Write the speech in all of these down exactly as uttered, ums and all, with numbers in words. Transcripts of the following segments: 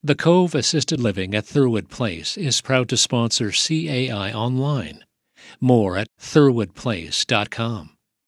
The Cove Assisted Living at Thurwood Place is proud to sponsor C A I Online. More at thurwood place dot com.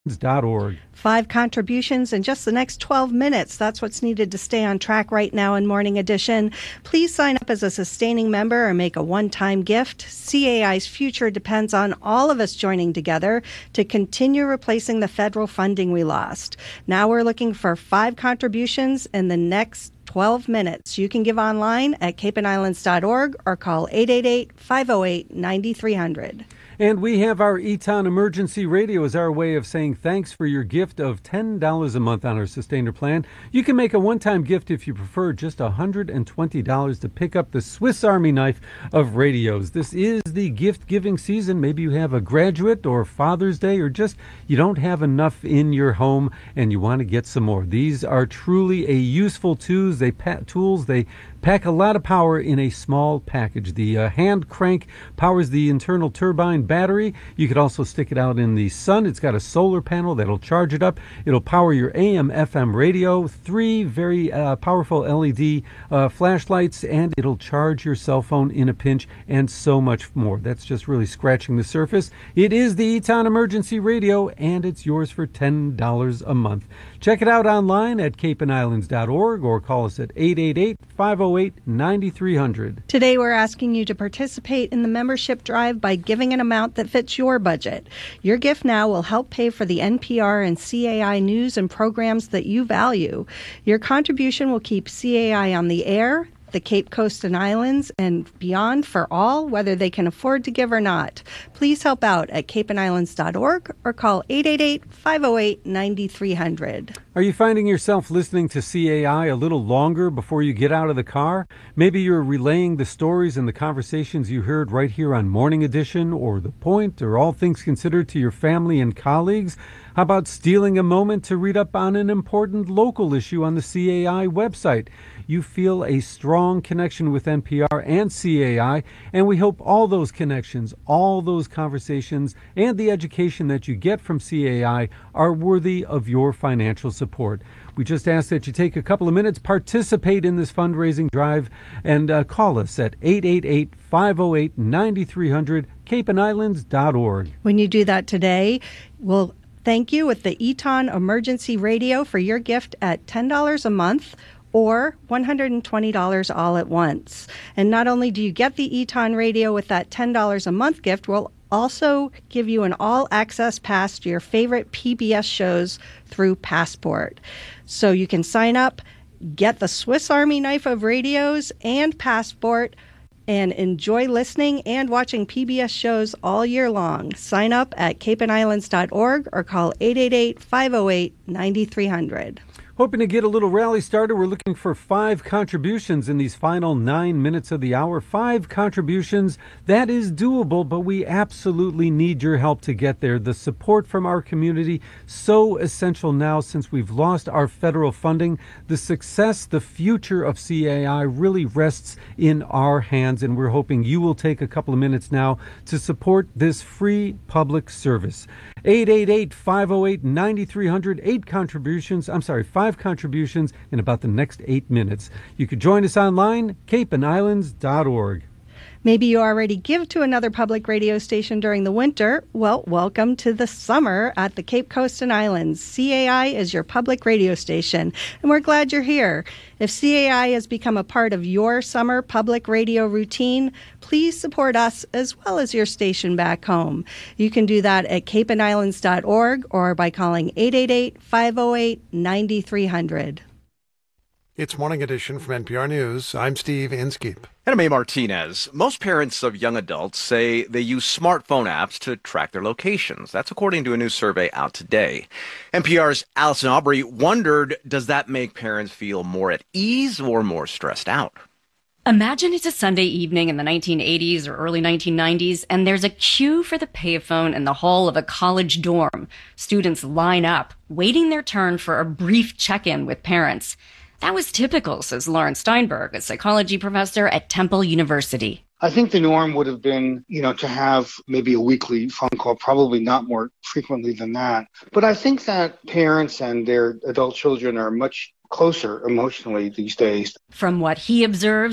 .org. Five contributions in just the next twelve minutes. That's what's needed to stay on track right now in Morning Edition. Please sign up as a sustaining member or make a one-time gift. C A I's future depends on all of us joining together to continue replacing the federal funding we lost. Now we're looking for five contributions in the next twelve minutes. You can give online at cape and islands dot org or call eight eight eight, five oh eight, nine three hundred. And we have our Eton Emergency Radio as our way of saying thanks for your gift of ten dollars a month on our Sustainer plan. You can make a one-time gift if you prefer, just one hundred twenty dollars to pick up the Swiss Army knife of radios. This is the gift-giving season. Maybe you have a graduate or Father's Day, or just you don't have enough in your home and you want to get some more. These are truly a useful tools. They pa- tools. They pack a lot of power in a small package. The uh, hand crank powers the internal turbine battery. You could also stick it out in the sun. It's got a solar panel that'll charge it up. It'll power your A M F M radio, three very uh, powerful L E D uh, flashlights, and it'll charge your cell phone in a pinch, and so much more. That's just really scratching the surface. It is the Eton Emergency Radio, and it's yours for ten dollars a month. Check it out online at cape and islands dot org or call us at eight eight eight, five oh eight, nine three hundred. Today we're asking you to participate in the membership drive by giving an amount that fits your budget. Your gift now will help pay for the N P R and C A I news and programs that you value. Your contribution will keep C A I on the air, the Cape Coast and Islands, and beyond for all, whether they can afford to give or not. Please help out at cape and islands dot org or call eight eight eight, five oh eight, nine three hundred. Are you finding yourself listening to C A I a little longer before you get out of the car? Maybe you're relaying the stories and the conversations you heard right here on Morning Edition or The Point or All Things Considered to your family and colleagues. How about stealing a moment to read up on an important local issue on the C A I website? You feel a strong connection with N P R and C A I, and we hope all those connections, all those conversations, and the education that you get from C A I are worthy of your financial support. We just ask that you take a couple of minutes, participate in this fundraising drive, and uh, call us at eight eight eight, five oh eight, nine three hundred, cape and islands dot org. When you do that today, we'll thank you with the Eton Emergency Radio for your gift at ten dollars a month or one hundred twenty dollars all at once. And not only do you get the Eton Radio with that ten dollars a month gift, we'll also give you an all-access pass to your favorite P B S shows through Passport. So you can sign up, get the Swiss Army knife of radios and Passport, and enjoy listening and watching P B S shows all year long. Sign up at cape and islands dot org or call eight eight eight, five oh eight, nine three hundred. Hoping to get a little rally started. We're looking for five contributions in these final nine minutes of the hour. Five contributions. That is doable, but we absolutely need your help to get there. The support from our community, so essential now since we've lost our federal funding. The success, the future of C A I really rests in our hands, and we're hoping you will take a couple of minutes now to support this free public service. eight eight eight, five oh eight, nine three hundred. Eight contributions. I'm sorry, five contributions in about the next eight minutes. You could join us online, cape and islands dot org. Maybe you already give to another public radio station during the winter. Well, welcome to the summer at the Cape Coast and Islands. C A I is your public radio station, and we're glad you're here. If C A I has become a part of your summer public radio routine, please support us as well as your station back home. You can do that at cape and islands dot org or by calling eight eight eight, five oh eight, nine three hundred. It's Morning Edition from N P R News. I'm Steve Inskeep. And I'm A. Martinez. Most parents of young adults say they use smartphone apps to track their locations. That's according to a new survey out today. N P R's Allison Aubrey wondered, does that make parents feel more at ease or more stressed out? Imagine it's a Sunday evening in the nineteen eighties or early nineteen nineties, and there's a queue for the payphone in the hall of a college dorm. Students line up, waiting their turn for a brief check-in with parents. That was typical, says Lauren Steinberg, a psychology professor at Temple University. I think the norm would have been, you know, to have maybe a weekly phone call, probably not more frequently than that. But I think that parents and their adult children are much closer emotionally these days. From what he observes,